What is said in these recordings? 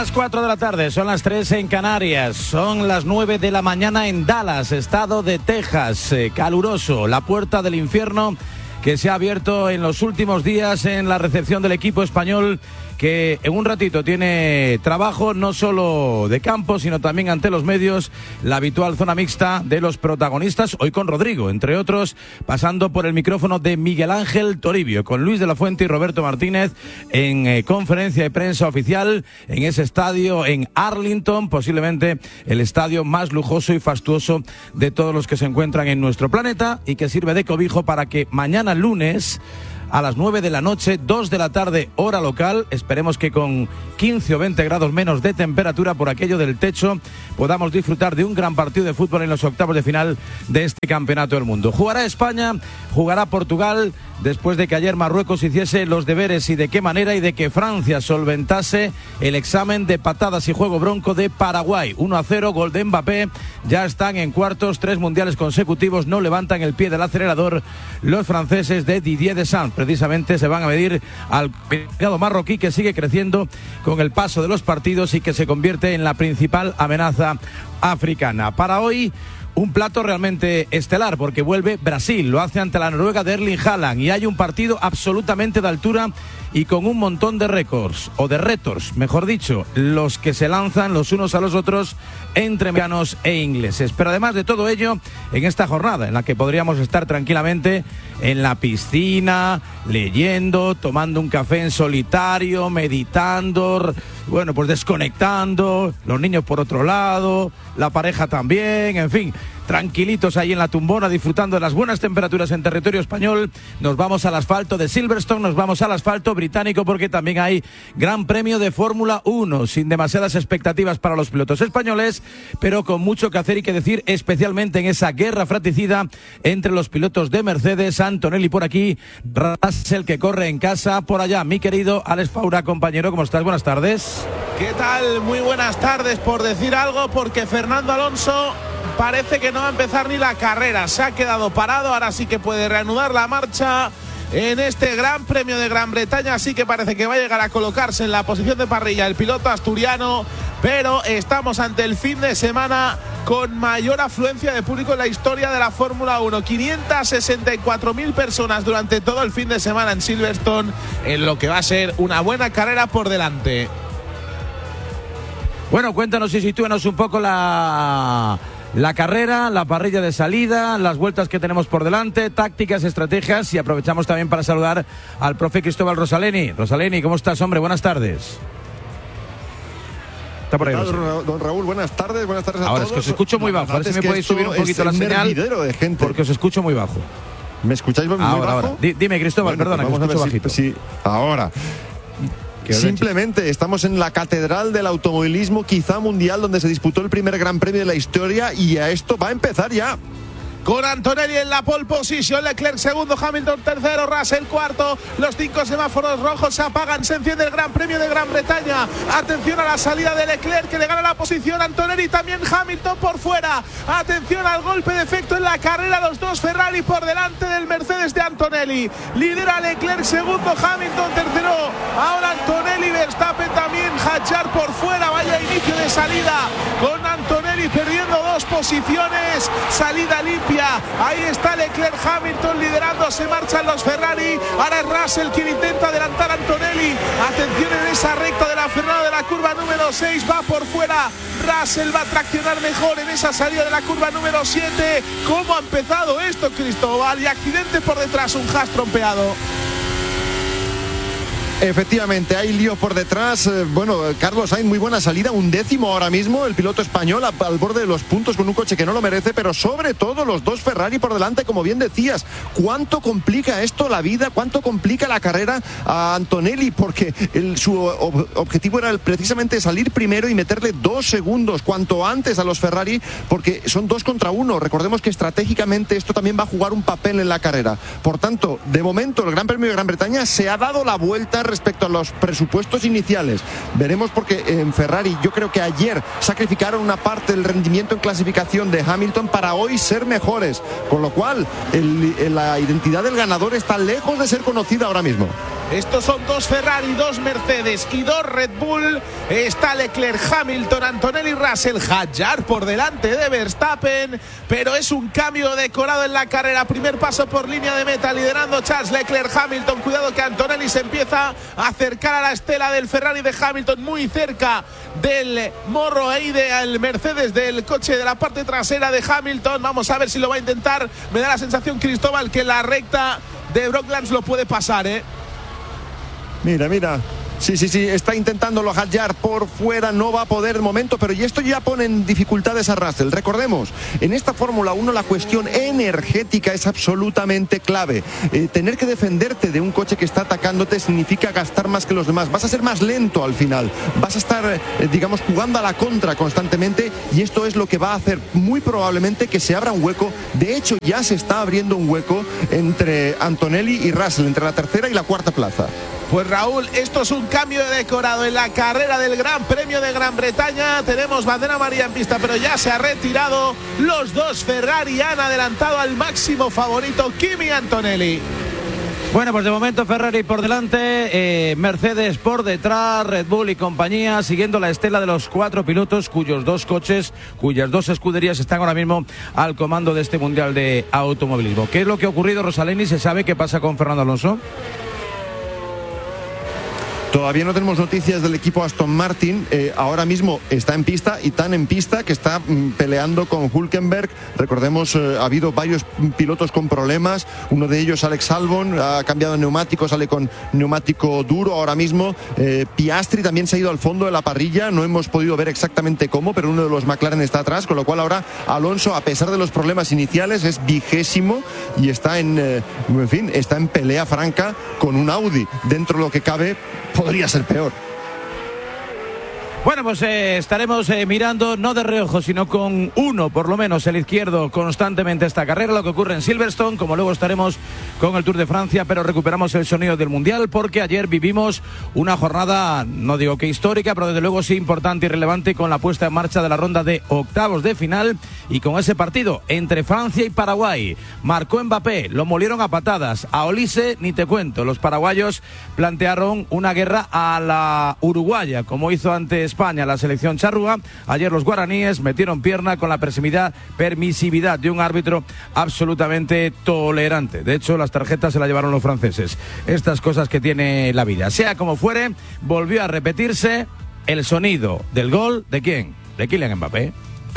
las 4 de la tarde, son las 3 en Canarias, son las 9 de la mañana en Dallas, estado de Texas, caluroso, la puerta del infierno que se ha abierto en los últimos días en la recepción del equipo español, que en un ratito tiene trabajo no solo de campo, sino también ante los medios, la habitual zona mixta de los protagonistas, hoy con Rodrigo, entre otros, pasando por el micrófono de Miguel Ángel Toribio, con Luis de la Fuente y Roberto Martínez en conferencia de prensa oficial en ese estadio en Arlington, posiblemente el estadio más lujoso y fastuoso de todos los que se encuentran en nuestro planeta y que sirve de cobijo para que mañana lunes a las 9 de la noche, 2 de la tarde, hora local, esperemos que con 15 o 20 grados menos de temperatura por aquello del techo, podamos disfrutar de un gran partido de fútbol en los octavos de final de este campeonato del mundo. Jugará España, jugará Portugal, después de que ayer Marruecos hiciese los deberes y de qué manera, y de que Francia solventase el examen de patadas y juego bronco de Paraguay. 1-0, gol de Mbappé, ya están en cuartos, 3 mundiales consecutivos, no levantan el pie del acelerador los franceses de Didier Deschamps. Precisamente se van a medir al pecado marroquí, que sigue creciendo con el paso de los partidos y que se convierte en la principal amenaza africana. Para hoy, un plato realmente estelar, porque vuelve Brasil, lo hace ante la Noruega de Erling Haaland, y hay un partido absolutamente de altura y con un montón de récords, o de retos, mejor dicho, los que se lanzan los unos a los otros entre americanos e ingleses. Pero además de todo ello, en esta jornada en la que podríamos estar tranquilamente en la piscina, leyendo, tomando un café en solitario, meditando, bueno, pues desconectando, los niños por otro lado, la pareja también, en fin, tranquilitos ahí en la tumbona, disfrutando de las buenas temperaturas en territorio español. Nos vamos al asfalto de Silverstone, nos vamos al asfalto británico, porque también hay Gran Premio de Fórmula 1, sin demasiadas expectativas para los pilotos españoles, pero con mucho que hacer y que decir, especialmente en esa guerra fratricida entre los pilotos de Mercedes. Antonelli por aquí, Russell que corre en casa por allá. Mi querido Alex Faura, compañero, ¿cómo estás? Buenas tardes. ¿Qué tal? Muy buenas tardes, por decir algo, porque Fernando Alonso parece que no va a empezar ni la carrera, se ha quedado parado, ahora sí que puede reanudar la marcha en este Gran Premio de Gran Bretaña, así que parece que va a llegar a colocarse en la posición de parrilla el piloto asturiano, pero estamos ante el fin de semana con mayor afluencia de público en la historia de la Fórmula 1, 564.000 personas durante todo el fin de semana en Silverstone, en lo que va a ser una buena carrera por delante. Bueno, cuéntanos y sitúanos un poco la carrera, la parrilla de salida, las vueltas que tenemos por delante, tácticas, estrategias, y aprovechamos también para saludar al profe Cristóbal Rosaleni. Rosaleni, ¿cómo estás, hombre? Buenas tardes. Está por ahí, don Raúl, buenas tardes a todos. Ahora es que os escucho muy bajo, a ver si me podéis subir un poquito la señal, de gente, porque os escucho muy bajo. ¿Me escucháis muy bajo? Ahora. Dime, Cristóbal, bueno, perdona, que os escucho bajito. Sí, ahora. Simplemente estamos en la catedral del automovilismo, quizá mundial, donde se disputó el primer Gran Premio de la historia, y a esto va a empezar ya. Con Antonelli en la pole position, Leclerc segundo, Hamilton tercero, Russell cuarto. Los 5 semáforos rojos se apagan, se enciende el Gran Premio de Gran Bretaña. Atención a la salida de Leclerc, que le gana la posición a Antonelli, también Hamilton por fuera. Atención al golpe de efecto en la carrera, los dos Ferrari por delante del Mercedes de Antonelli. Lidera Leclerc segundo, Hamilton tercero. Ahora Antonelli, Verstappen también, Hadjar por fuera. Vaya inicio de salida con Antonelli perdiendo 2 posiciones. Salida limpia. Ahí está Leclerc, Hamilton liderando, se marchan los Ferrari. Ahora es Russell quien intenta adelantar a Antonelli. Atención en esa recta de la frenada de la curva número 6, va por fuera. Russell va a traccionar mejor en esa salida de la curva número 7. ¿Cómo ha empezado esto, Cristóbal? Y accidente por detrás, un Haas trompeado. Efectivamente, hay lío por detrás. Bueno, Carlos Sainz, muy buena salida, 11º ahora mismo, el piloto español al borde de los puntos con un coche que no lo merece, pero sobre todo los 2 Ferrari por delante, como bien decías. ¿Cuánto complica esto la vida? ¿Cuánto complica la carrera a Antonelli? Porque su objetivo era precisamente salir primero y meterle 2 segundos cuanto antes a los Ferrari, porque son 2 contra 1. Recordemos que estratégicamente esto también va a jugar un papel en la carrera. Por tanto, de momento el Gran Premio de Gran Bretaña se ha dado la vuelta respecto a los presupuestos iniciales. Veremos, porque en Ferrari yo creo que ayer sacrificaron una parte del rendimiento en clasificación de Hamilton para hoy ser mejores, con lo cual la identidad del ganador está lejos de ser conocida ahora mismo. Estos son 2 Ferrari, 2 Mercedes y 2 Red Bull. Está Leclerc, Hamilton, Antonelli, Russell, Hadjar por delante de Verstappen, pero es un cambio decorado en la carrera. Primer paso por línea de meta, liderando Charles Leclerc. Hamilton, cuidado que Antonelli se empieza a acercar a la estela del Ferrari de Hamilton, muy cerca del morro ahí del Mercedes, del coche de la parte trasera de Hamilton. Vamos a ver si lo va a intentar. Me da la sensación, Cristóbal, que la recta de Brocklands lo puede pasar, Mira. Sí, está intentándolo Hadjar por fuera, no va a poder de momento, pero y esto ya pone en dificultades a Russell. Recordemos, en esta Fórmula 1 la cuestión energética es absolutamente clave. Tener que defenderte de un coche que está atacándote significa gastar más que los demás. Vas a ser más lento al final, vas a estar, jugando a la contra constantemente, y esto es lo que va a hacer muy probablemente que se abra un hueco. De hecho, ya se está abriendo un hueco entre Antonelli y Russell, entre la tercera y la cuarta plaza. Pues Raúl, esto es un cambio de decorado en la carrera del Gran Premio de Gran Bretaña. Tenemos bandera amarilla en pista, pero ya se ha retirado. Los 2 Ferrari han adelantado al máximo favorito, Kimi Antonelli. Bueno, pues de momento Ferrari por delante, Mercedes por detrás, Red Bull y compañía siguiendo la estela de los 4 pilotos cuyas 2 escuderías están ahora mismo al comando de este Mundial de Automovilismo. ¿Qué es lo que ha ocurrido, Rosaleni? ¿Se sabe qué pasa con Fernando Alonso? Todavía no tenemos noticias del equipo Aston Martin. Ahora mismo está en pista, y tan en pista que está peleando con Hülkenberg. Recordemos, ha habido varios pilotos con problemas. Uno de ellos, Alex Albon, ha cambiado neumático, sale con neumático duro ahora mismo. Piastri también se ha ido al fondo de la parrilla. No hemos podido ver exactamente cómo, pero uno de los McLaren está atrás, con lo cual ahora Alonso, a pesar de los problemas iniciales, es 20º y está está en pelea franca con un Audi. Dentro de lo que cabe, podría ser peor. Bueno, pues estaremos mirando, no de reojo, sino con uno, por lo menos, el izquierdo, constantemente esta carrera, lo que ocurre en Silverstone, como luego estaremos con el Tour de Francia, pero recuperamos el sonido del Mundial, porque ayer vivimos una jornada, no digo que histórica, pero desde luego sí importante y relevante, con la puesta en marcha de la ronda de octavos de final, y con ese partido entre Francia y Paraguay. Marcó Mbappé, lo molieron a patadas, a Olise ni te cuento. Los paraguayos plantearon una guerra a la uruguaya, como hizo ante España la selección charrúa. Ayer los guaraníes metieron pierna con la permisividad de un árbitro absolutamente tolerante. De hecho, las tarjetas se las llevaron los franceses. Estas cosas que tiene la vida. Sea como fuere, volvió a repetirse el sonido del gol. ¿De quién? De Kylian Mbappé.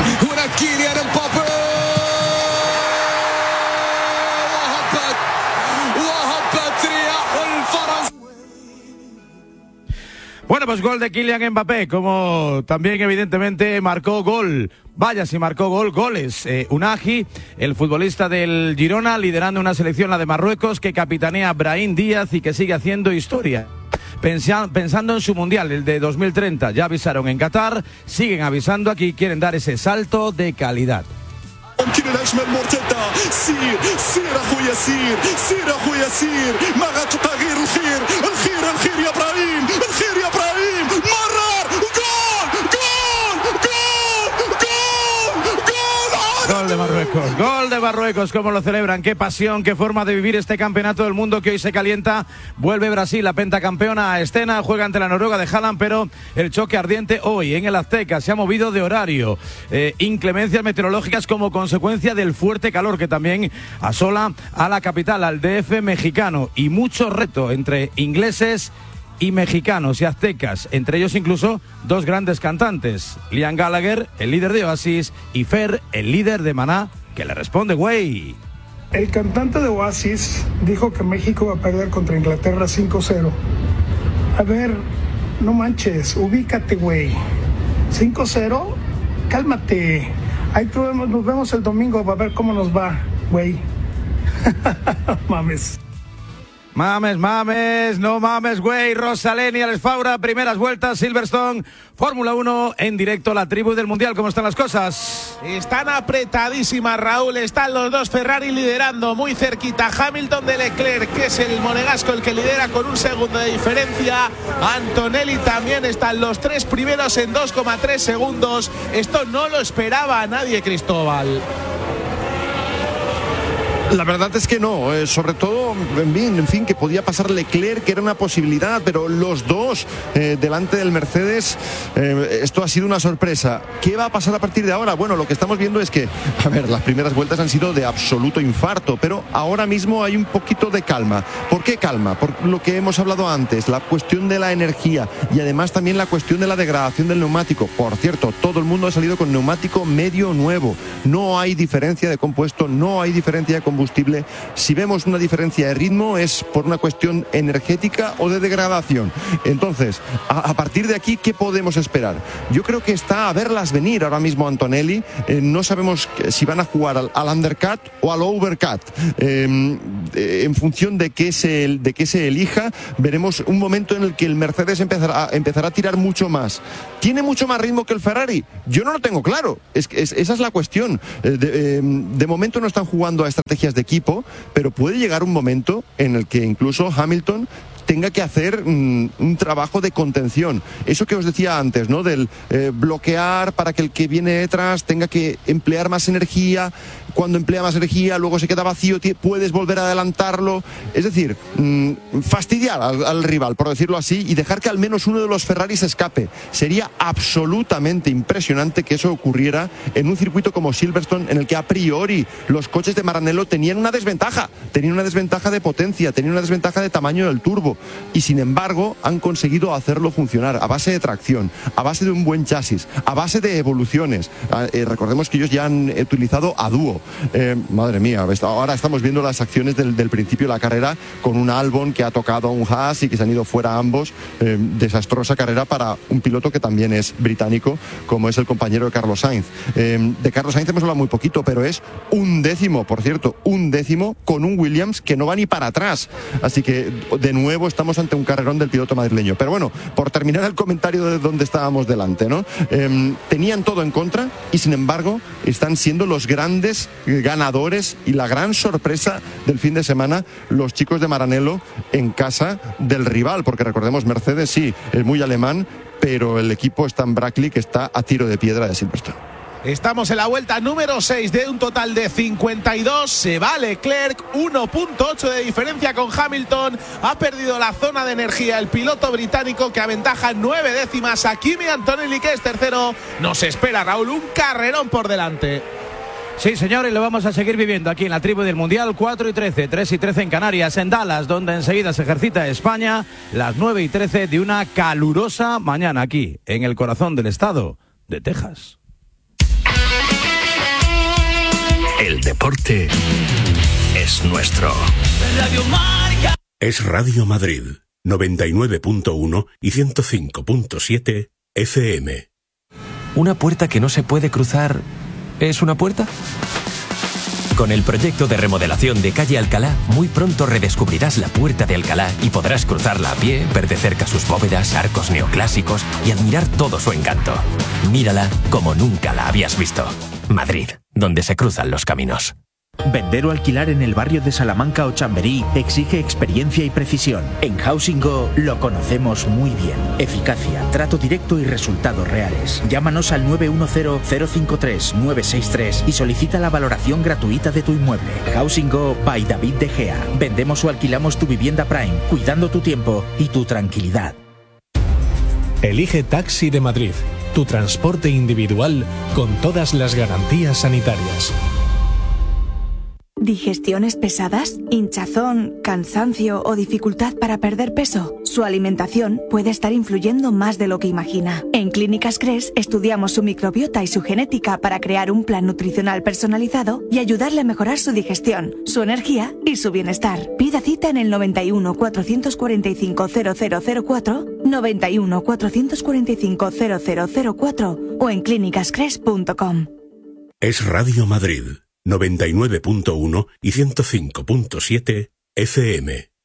Bueno, pues gol de Kylian Mbappé, como también evidentemente marcó gol. Vaya si marcó goles. Unagi, el futbolista del Girona, liderando una selección, la de Marruecos, que capitanea Brahim Díaz y que sigue haciendo historia. Pensando en su Mundial, el de 2030, ya avisaron en Qatar, siguen avisando aquí, quieren dar ese salto de calidad. Gol de Marruecos, cómo lo celebran, qué pasión, qué forma de vivir este campeonato del mundo que hoy se calienta. Vuelve Brasil, la pentacampeona, a escena, juega ante la Noruega de Haaland, pero el choque ardiente hoy en el Azteca se ha movido de horario. Inclemencias meteorológicas como consecuencia del fuerte calor que también asola a la capital, al DF mexicano, y mucho reto entre ingleses y mexicanos y aztecas, entre ellos incluso 2 grandes cantantes, Liam Gallagher, el líder de Oasis, y Fer, el líder de Maná, que le responde, güey. El cantante de Oasis dijo que México va a perder contra Inglaterra 5-0. A ver, no manches, ubícate, güey. 5-0, cálmate. Ahí nos vemos el domingo para ver cómo nos va, güey. Mames. No mames, güey. Rosaleni, Alex Faura, primeras vueltas, Silverstone, Fórmula 1 en directo, la tribu del Mundial. ¿Cómo están las cosas? Están apretadísimas, Raúl. Están los 2 Ferrari liderando muy cerquita. Hamilton de Leclerc, que es el monegasco el que lidera con 1 segundo de diferencia. Antonelli también. Están los 3 primeros en 2,3 segundos. Esto no lo esperaba a nadie, Cristóbal. La verdad es que no, sobre todo, en fin, que podía pasar Leclerc, que era una posibilidad, pero los dos delante del Mercedes, esto ha sido una sorpresa. ¿Qué va a pasar a partir de ahora? Bueno, lo que estamos viendo es que, a ver, las primeras vueltas han sido de absoluto infarto, pero ahora mismo hay un poquito de calma. ¿Por qué calma? Por lo que hemos hablado antes, la cuestión de la energía y además también la cuestión de la degradación del neumático. Por cierto, todo el mundo ha salido con neumático medio nuevo. No hay diferencia de compuesto, no hay diferencia de combustible. Si vemos una diferencia de ritmo es por una cuestión energética o de degradación. Entonces, a partir de aquí, ¿qué podemos esperar? Yo creo que está a verlas venir ahora mismo Antonelli. No sabemos si van a jugar al undercut o al overcut. En función de qué se elija, veremos un momento en el que el Mercedes empezará a tirar mucho más. ¿Tiene mucho más ritmo que el Ferrari? Yo no lo tengo claro. Esa es la cuestión. De momento no están jugando a estrategias de equipo, pero puede llegar un momento en el que incluso Hamilton tenga que hacer un trabajo de contención. Eso que os decía antes, ¿no? Del bloquear para que el que viene detrás tenga que emplear más energía. Cuando emplea más energía, luego se queda vacío, puedes volver a adelantarlo. Es decir, fastidiar al rival, por decirlo así, y dejar que al menos uno de los Ferraris escape. Sería absolutamente impresionante que eso ocurriera en un circuito como Silverstone, en el que a priori los coches de Maranello tenían una desventaja. Tenían una desventaja de potencia, tenían una desventaja de tamaño del turbo. Y sin embargo, han conseguido hacerlo funcionar a base de tracción, a base de un buen chasis, a base de evoluciones. Recordemos que ellos ya han utilizado a dúo. Madre mía, ahora estamos viendo las acciones del principio de la carrera con un Albon que ha tocado a un Haas y que se han ido fuera ambos. Desastrosa carrera para un piloto que también es británico, como es el compañero de Carlos Sainz. De Carlos Sainz hemos hablado muy poquito, pero es un décimo, por cierto, un décimo con un Williams que no va ni para atrás. Así que, de nuevo, estamos ante un carrerón del piloto madrileño. Pero bueno, por terminar el comentario de donde estábamos delante, ¿no? Tenían todo en contra y sin embargo están siendo los grandes ganadores y la gran sorpresa del fin de semana los chicos de Maranello en casa del rival, porque recordemos, Mercedes sí, es muy alemán, pero el equipo Stan Brackley que está a tiro de piedra de Silverstone. Estamos en la vuelta número 6 de un total de 52. Se va Leclerc, 1.8 de diferencia con Hamilton. Ha perdido la zona de energía el piloto británico, que aventaja 9 décimas a Kimi Antonelli, que es tercero. Nos espera, Raúl, un carrerón por delante. Sí, señores, lo vamos a seguir viviendo aquí en la tribu del Mundial. 4 y 13, 3 y 13 en Canarias, en Dallas, donde enseguida se ejercita España. Las 9 y 13 de una calurosa mañana aquí, en el corazón del estado de Texas. El deporte es nuestro. Radio Marca. Es Radio Madrid, 99.1 y 105.7 FM. ¿Una puerta que no se puede cruzar es una puerta? Con el proyecto de remodelación de Calle Alcalá, muy pronto redescubrirás la Puerta de Alcalá y podrás cruzarla a pie, ver de cerca sus bóvedas, arcos neoclásicos y admirar todo su encanto. Mírala como nunca la habías visto. Madrid, donde se cruzan los caminos. Vender o alquilar en el barrio de Salamanca o Chamberí exige experiencia y precisión. En Housing Go lo conocemos muy bien. Eficacia, trato directo y resultados reales. Llámanos al 910-053-963 y solicita la valoración gratuita de tu inmueble. Housing Go by David De Gea. Vendemos o alquilamos tu vivienda Prime, cuidando tu tiempo y tu tranquilidad. Elige Taxi de Madrid, tu transporte individual con todas las garantías sanitarias. ¿Digestiones pesadas? ¿Hinchazón, cansancio o dificultad para perder peso? Su alimentación puede estar influyendo más de lo que imagina. En Clínicas Cres estudiamos su microbiota y su genética para crear un plan nutricional personalizado y ayudarle a mejorar su digestión, su energía y su bienestar. Pida cita en el 91 445 0004, 91 445 0004 o en clínicascres.com. Es Radio Madrid, 99.1 y 105.7 FM.